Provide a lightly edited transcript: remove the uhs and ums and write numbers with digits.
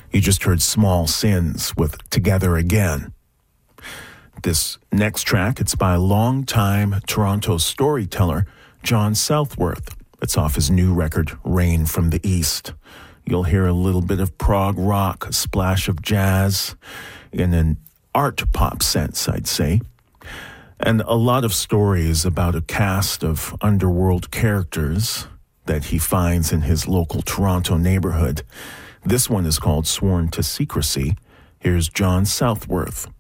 You just heard Small Sins with Together Again. This next track, it's by longtime Toronto storyteller John Southworth. It's off his new record, Rain from the East. You'll hear a little bit of prog rock, a splash of jazz, in an art pop sense, I'd say. And a lot of stories about a cast of underworld characters that he finds in his local Toronto neighborhood. This one is called Sworn to Secrecy. Here's John Southworth.